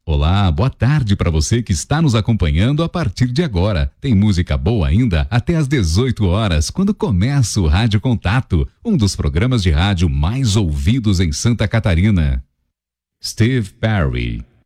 Olá, boa tarde para você que está nos acompanhando a partir de agora. Tem música boa ainda até às 18 horas, quando começa o Rádio Contato, um dos programas de rádio mais ouvidos em Santa Catarina. Steve Perry,